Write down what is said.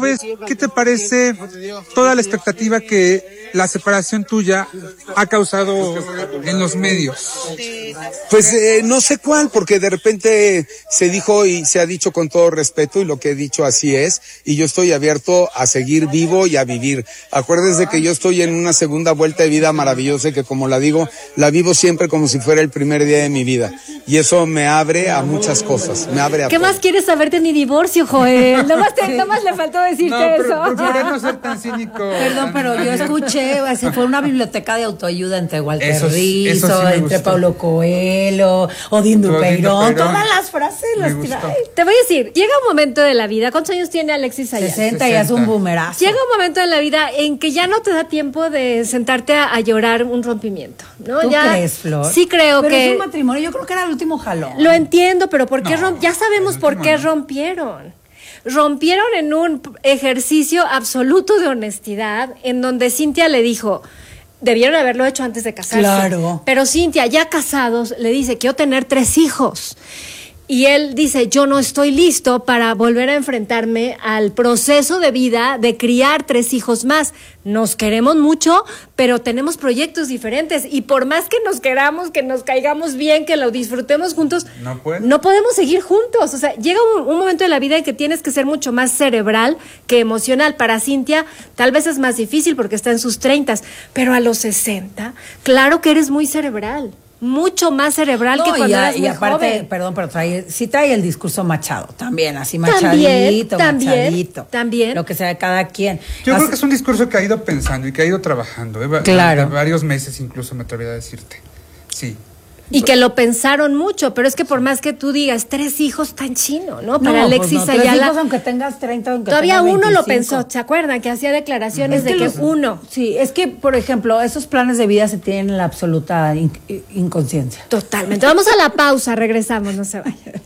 ves, ¿qué te parece toda la expectativa que la separación tuya ha causado en los medios? Pues no sé cuál, porque de repente se dijo y se ha dicho con todo respeto, y lo que he dicho así es, y yo estoy abierto a seguir vivo y a vivir. Acuérdense que yo estoy en una segunda vuelta de vida maravillosa, y que, como la digo, la vivo siempre como si fuera el primer día de mi vida, y eso me abre a muchas cosas, me abre a ¿Qué todo. más quieres saber de mi divorcio, Joel? Nomás le faltó decirte eso. Procuré no ser tan cínico. Perdón, pero yo escuché, así fue una biblioteca de autoayuda entre Walter Eso sí Rizzo, me entre gustó. Paulo Coelho, Odín Dupeirón, Dupeirón. todas las frases Me las gustó. trae. Te voy a decir, llega un momento de la vida. ¿Cuántos años tiene Alexis Ayala? 60 y es un boomerazo. Llega un momento en la vida en que ya no te da tiempo de sentarte a llorar un rompimiento, ¿no? ¿Tú ya, crees, Flor? Sí creo pero que... es un matrimonio, yo creo que era el último jalón. Lo entiendo, pero ¿por qué ya sabemos el por último qué no. rompieron? Rompieron en un ejercicio absoluto de honestidad, en donde Cintia le dijo, debieron haberlo hecho antes de casarse. Claro. Pero Cintia, ya casados, le dice, quiero tener 3 hijos. Y él dice, yo no estoy listo para volver a enfrentarme al proceso de vida de criar 3 hijos más. Nos queremos mucho, pero tenemos proyectos diferentes. Y por más que nos queramos, que nos caigamos bien, que lo disfrutemos juntos, no podemos seguir juntos. O sea, llega un momento de la vida en que tienes que ser mucho más cerebral que emocional. Para Cintia, tal vez es más difícil porque está en sus 30, pero a los 60, claro que eres muy cerebral. Mucho más cerebral que cuando eras muy aparte, joven. perdón, pero trae el discurso Machado también, así machadito. También. Lo que sea de cada quien. Yo creo que es un discurso que ha ido pensando y que ha ido trabajando. Claro. Varios meses incluso, me atrevería a decirte. Sí. Y que lo pensaron mucho, pero es que por más que tú digas 3 hijos tan chino, ¿no? Para Alexis pues no, 3 Ayala. hijos, aunque tengas 30, aunque Todavía tengas uno lo 25. pensó, ¿se acuerdan? Que hacía declaraciones de que los- uno. Sí, es que, por ejemplo, esos planes de vida se tienen en la absoluta inconsciencia. Totalmente. Vamos a la pausa, regresamos, no se vayan.